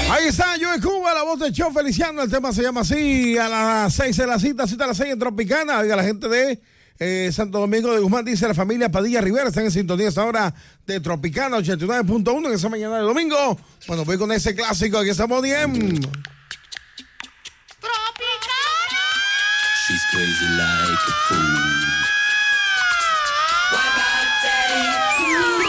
Ahí está, yo en Cuba, la voz de Cho Feliciano. El tema se llama así. A las 6 de la cita a las 6 en Tropicana. Oiga, la gente de Santo Domingo de Guzmán dice: la familia Padilla Rivera están en sintonía esta hora de Tropicana 89.1 en esa mañana de domingo. Bueno, voy con ese clásico. Aquí estamos bien. Tropicana. She's crazy like a fool.